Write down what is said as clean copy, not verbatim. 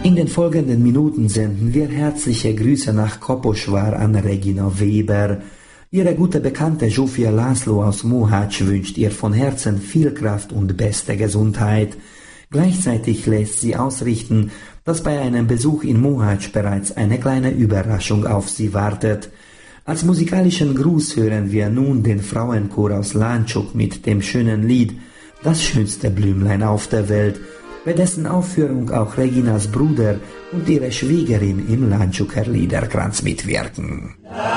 In den folgenden Minuten senden wir herzliche Grüße nach Kaposvár an Regina Weber. Ihre gute Bekannte Zsófia László aus Mohács wünscht ihr von Herzen viel Kraft und beste Gesundheit. Gleichzeitig lässt sie ausrichten, dass bei einem Besuch in Mohács bereits eine kleine Überraschung auf sie wartet. Als musikalischen Gruß hören wir nun den Frauenchor aus Lánchok mit dem schönen Lied »Das schönste Blümlein auf der Welt«, bei dessen Aufführung auch Reginas Bruder und ihre Schwiegerin im Lánchoker Liederkranz mitwirken.